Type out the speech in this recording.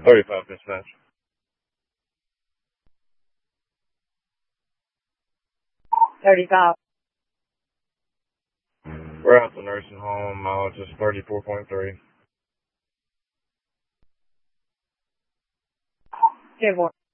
35 dispatch. 35. We're at the nursing home. Mileage is 34.3. 10-4.